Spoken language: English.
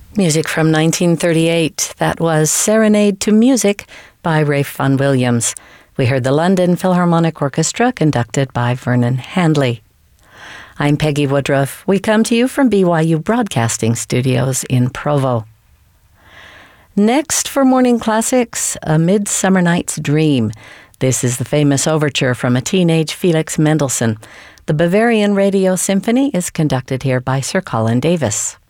Music from 1938. That was Serenade to Music by Ralph Vaughan Williams. We heard the London Philharmonic Orchestra conducted by Vernon Handley. I'm Peggy Woodruff. We come to you from BYU Broadcasting Studios in Provo. Next for Morning Classics, A Midsummer Night's Dream. This is the famous overture from a teenage Felix Mendelssohn. The Bavarian Radio Symphony is conducted here by Sir Colin Davis.